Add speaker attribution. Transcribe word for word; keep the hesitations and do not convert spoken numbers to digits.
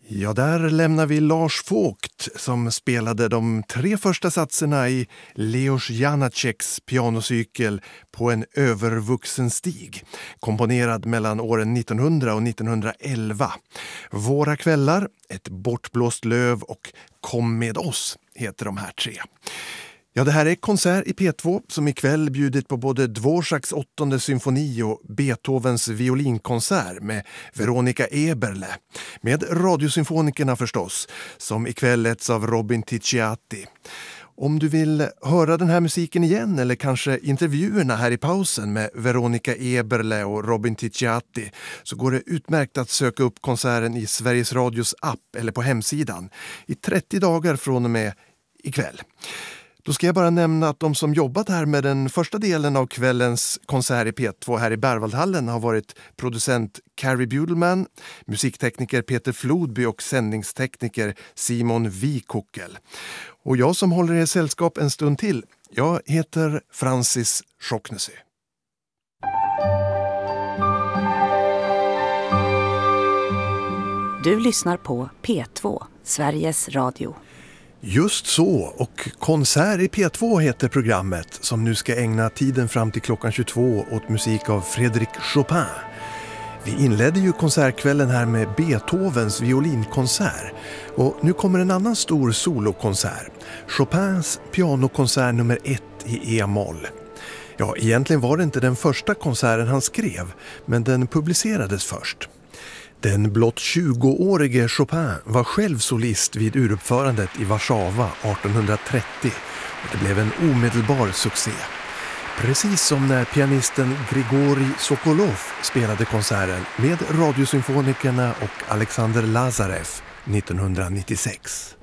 Speaker 1: Ja, där lämnar vi Lars Vogt som spelade de tre första satserna i Leos Janaceks pianocykel På en övervuxen stig, komponerad mellan åren nittonhundra och nittonhundraelva. Våra kvällar, Ett bortblåst löv och Kom med oss heter de här tre. Ja, det här är konsert i P två som ikväll bjudit på både Dvořáks åttonde symfoni och Beethovens violinkonsert med Veronica Eberle. Med radiosymfonikerna förstås, som ikväll leds av Robin Ticciati. Om du vill höra den här musiken igen eller kanske intervjuerna här i pausen med Veronica Eberle och Robin Ticciati så går det utmärkt att söka upp konserten i Sveriges Radios app eller på hemsidan i trettio dagar från och med ikväll. Då ska jag bara nämna att de som jobbat här med den första delen av kvällens konsert i P två här i Berwaldhallen har varit producent Carrie Budelman, musiktekniker Peter Flodby och sändningstekniker Simon Wikokel. Och jag som håller er sällskap en stund till, jag heter Francis Schocknesy.
Speaker 2: Du lyssnar på P två, Sveriges Radio.
Speaker 1: Just så, och Konsert i P två heter programmet som nu ska ägna tiden fram till klockan tjugotvå åt musik av Frédéric Chopin. Vi inledde ju konsertkvällen här med Beethovens violinkonsert och nu kommer en annan stor solokonsert, Chopins pianokonsert nummer ett i E-moll. Ja, egentligen var det inte den första konserten han skrev, men den publicerades först. Den blott tjugoårige Chopin var själv solist vid uruppförandet i Warszawa artonhundratrettio och det blev en omedelbar succé. Precis som när pianisten Grigorij Sokolov spelade konserten med radiosymfonikerna och Alexander Lazarev nittonhundranittiosex.